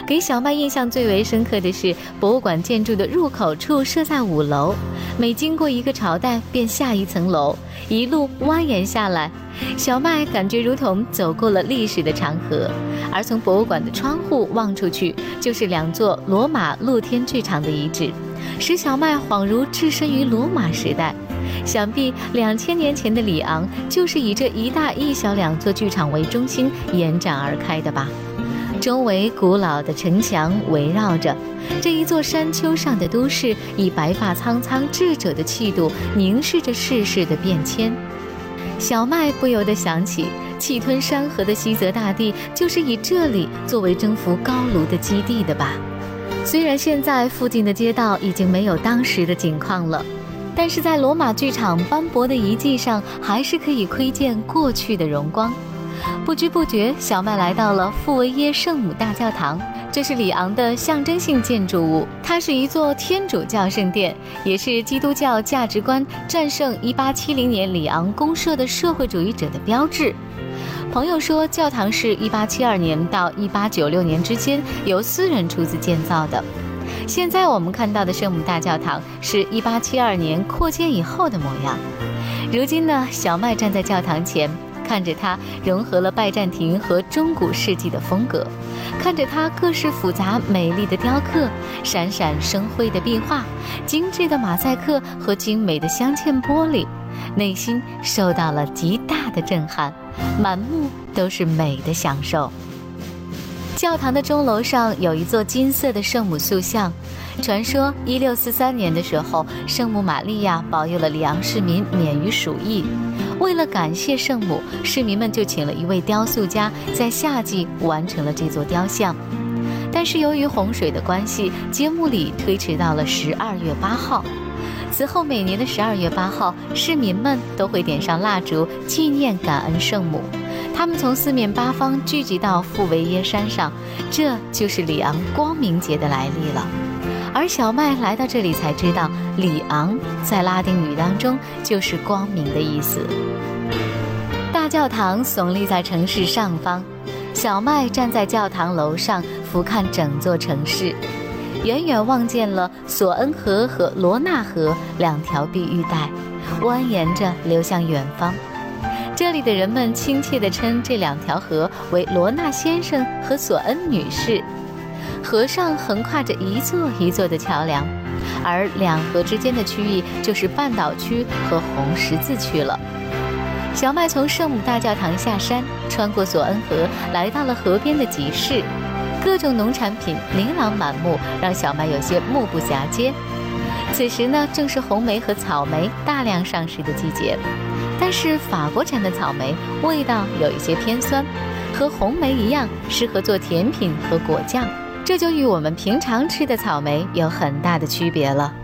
给小麦印象最为深刻的是，博物馆建筑的入口处设在5楼，每经过一个朝代便下一层楼，一路蜿蜒下来。小麦感觉如同走过了历史的长河，而从博物馆的窗户望出去，就是2座罗马露天剧场的遗址，使小麦恍如置身于罗马时代。想必2000年前的里昂就是以这一大一小2座剧场为中心延展而开的吧。周围古老的城墙围绕着这一座山丘上的都市，以白发苍苍智者的气度凝视着世事的变迁。小麦不由得想起，气吞山河的西泽大地就是以这里作为征服高卢的基地的吧。虽然现在附近的街道已经没有当时的景况了，但是在罗马剧场斑驳的遗迹上，还是可以窥见过去的荣光。不知不觉，小麦来到了富维耶圣母大教堂。这是里昂的象征性建筑物，它是一座天主教圣殿，也是基督教价值观战胜1870年里昂公社的社会主义者的标志。朋友说，教堂是1872年到1896年之间由私人出资建造的。现在我们看到的圣母大教堂是1872年扩建以后的模样。如今呢，小麦站在教堂前，看着它融合了拜占庭和中古世纪的风格，看着它各式复杂美丽的雕刻、闪闪生辉的壁画、精致的马赛克和精美的镶嵌玻璃，内心受到了极大的震撼，满目都是美的享受。教堂的钟楼上有一座金色的圣母塑像，传说1643年的时候，圣母玛利亚保佑了里昂市民免于鼠疫。为了感谢圣母，市民们就请了一位雕塑家，在夏季完成了这座雕像。但是由于洪水的关系，揭幕礼推迟到了12月8号。此后每年的12月8号，市民们都会点上蜡烛，纪念感恩圣母。他们从4面8方聚集到富维耶山上，这就是里昂光明节的来历了。而小麦来到这里才知道，里昂在拉丁语当中就是光明的意思。大教堂耸立在城市上方，小麦站在教堂楼上俯瞰整座城市，远远望见了索恩河和罗纳河2条碧玉带，蜿蜒着流向远方。这里的人们亲切地称这2条河为罗纳先生和索恩女士。河上横跨着一座一座的桥梁，而2河之间的区域就是半岛区和红十字区了。小麦从圣母大教堂下山，穿过索恩河，来到了河边的集市，各种农产品琳琅满目，让小麦有些目不暇接。此时呢，正是红莓和草莓大量上市的季节，但是法国产的草莓味道有一些偏酸，和红莓一样适合做甜品和果酱，这就与我们平常吃的草莓有很大的区别了。